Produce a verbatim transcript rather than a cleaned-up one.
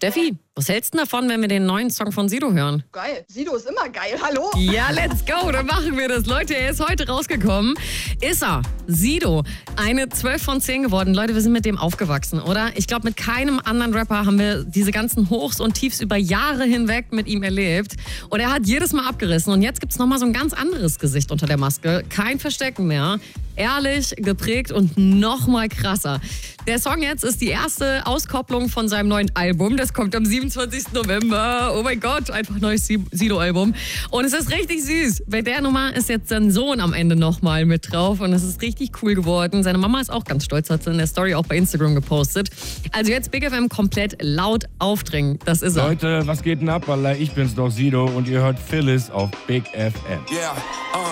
Steffi, was hältst du davon, wenn wir den neuen Song von Sido hören? Geil. Sido ist immer geil. Hallo? Ja, let's go. Dann machen wir das. Leute, er ist heute rausgekommen. Ist er. Sido. Eine zwölf von zehn geworden. Leute, wir sind mit dem aufgewachsen, oder? Ich glaube, mit keinem anderen Rapper haben wir diese ganzen Hochs und Tiefs über Jahre hinweg mit ihm erlebt. Und er hat jedes Mal abgerissen. Und jetzt gibt's nochmal so ein ganz anderes Gesicht unter der Maske. Kein Verstecken mehr. Ehrlich, geprägt und noch mal krasser. Der Song jetzt ist die erste Auskopplung von seinem neuen Album. Das kommt am siebenundzwanzigsten November. Oh mein Gott, einfach neues Sido-Album. Und es ist richtig süß. Bei der Nummer ist jetzt sein Sohn am Ende noch mal mit drauf. Und es ist richtig cool geworden. Seine Mama ist auch ganz stolz, hat sie in der Story auch bei Instagram gepostet. Also jetzt Big F M komplett laut aufdringen. Das ist er. Leute, was geht denn ab? Wallah, ich bin's doch Sido und ihr hört Phyllis auf Big F M. Yeah, uh.